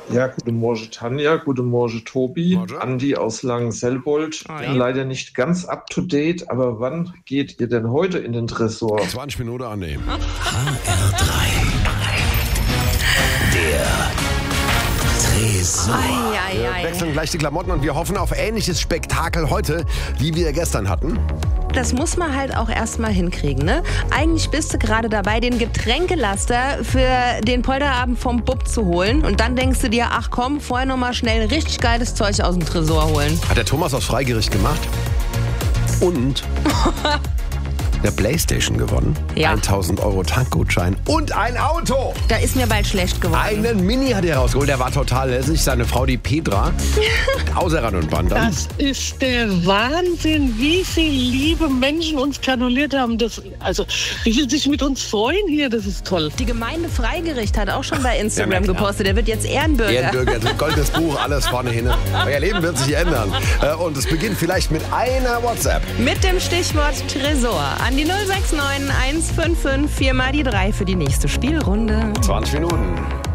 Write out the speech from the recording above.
Ja, guten Morgen Tanja, guten Morgen Tobi, Morgen. Andi aus Langenselbold. Bin leider nicht ganz up to date, aber wann geht ihr denn heute in den Tresor? 20 Minuten annehmen. HR3. Der Tresor. Wir wechseln gleich die Klamotten und wir hoffen auf ähnliches Spektakel heute, wie wir gestern hatten. Das muss man halt auch erstmal hinkriegen, ne? Eigentlich bist du gerade dabei, den Getränkelaster für den Polterabend vom Bub zu holen. Und dann denkst du dir, ach komm, vorher nochmal schnell richtig geiles Zeug aus dem Tresor holen. Hat der Thomas aus Freigericht gemacht. Und der Playstation gewonnen. Ja. 1.000 € Tankgutschein und ein Auto. Da ist mir bald schlecht geworden. Einen Mini hat er rausgeholt, der war total lässig. Seine Frau, die Petra, außer Rand und Band. Das ist der Wahnsinn, wie viele liebe Menschen uns gratuliert haben. Wie viel sich mit uns freuen hier, das ist toll. Die Gemeinde Freigericht hat auch schon bei Instagram Ja, na klar. gepostet, der wird jetzt Ehrenbürger. Ehrenbürger, goldenes Buch, alles vorne hin. Euer Leben wird sich ändern. Und es beginnt vielleicht mit einer WhatsApp. Mit dem Stichwort Tresor an die 069 155 4 mal die 3 für die nächste Spielrunde. 20 Minuten.